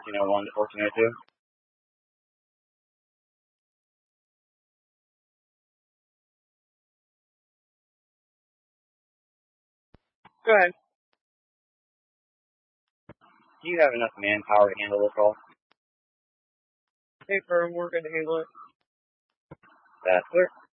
1401 to 1402. Go ahead. Do you have enough manpower to handle this call? Hey, firm, we're going to handle it. That's clear.